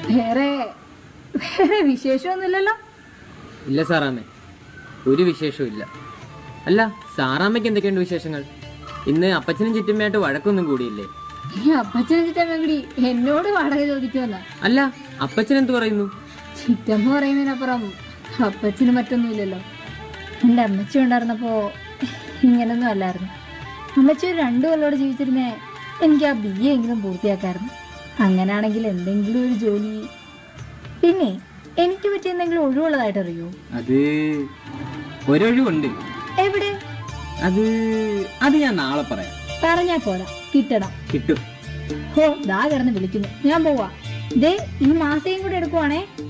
വേറെ വേറെ വിശേഷമൊന്നുമില്ലല്ലോ? ഇല്ല സാറാമ്മേ, ഒരു വിശേഷവും ഇല്ല. അല്ല, സാറാമ്മയ്ക്ക് എന്തൊക്കെയുണ്ട് വിശേഷങ്ങൾ? ഇന്ന് അപ്പച്ചനും ചിറ്റമ്മയായിട്ട് വഴക്കൊന്നും കൂടിയില്ലേ? ഈ അപ്പച്ചനും ചിറ്റമ്മ കൂടി എന്നോട് വാടക ചോദിക്കുമെന്നാ? അല്ല, അപ്പച്ചൻ എന്ത് പറയുന്നു? ചിറ്റമ്മ പറയുന്നതിനപ്പുറം അപ്പച്ചന് മറ്റൊന്നുമില്ലല്ലോ. എൻ്റെ അമ്മച്ചി ഉണ്ടായിരുന്നപ്പോ ഇങ്ങനൊന്നും അല്ലായിരുന്നു. അമ്മച്ചി ഒരു 2 കൊല്ലോടെ ജീവിച്ചിരുന്നേ എനിക്ക് ആ BA എങ്കിലും പൂർത്തിയാക്കായിരുന്നു. അങ്ങനാണെങ്കിൽ എന്തെങ്കിലും ഒരു ജോലി. പിന്നെ എനിക്ക് പറ്റിയ എന്തെങ്കിലും ഒഴിവുള്ളതായിട്ട് അറിയോ? അത് ഒരൊഴിവുണ്ട്. എവിടെ? അത് ഞാൻ നാളെ പറയാം. പറഞ്ഞാ പോരാ, കിട്ടണം. കിട്ടും. ഹോ, ദാ കിടന്ന് വിളിക്കുന്നു, ഞാൻ പോവാ. ദേ, ഈ മാസയും കൂടെ എടുക്കുവാണേ.